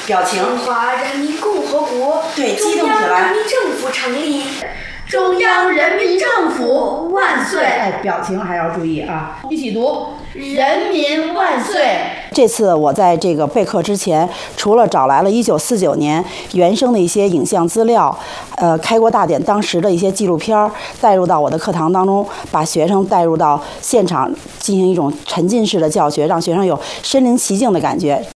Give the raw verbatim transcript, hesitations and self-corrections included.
表情。 中华人民共和国对，激动中央起来。 人民政府成立。中央人民政府万岁！ 哎，表情还要注意啊！一起读。 人民万岁！ 这次我在这个备课之前，除了找来了一九四九年原声的一些影像资料，呃，开国大典当时的一些纪录片，带入到我的课堂当中，把学生带入到现场进行一种沉浸式的教学，让学生有身临其境的感觉。